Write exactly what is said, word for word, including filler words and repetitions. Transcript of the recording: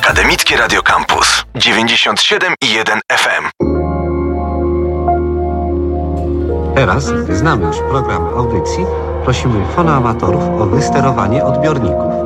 Akademickie Radio Campus dziewięćdziesiąt siedem i jeden F M. Teraz, gdy znamy już program audycji, prosimy fonoamatorów o wysterowanie odbiorników.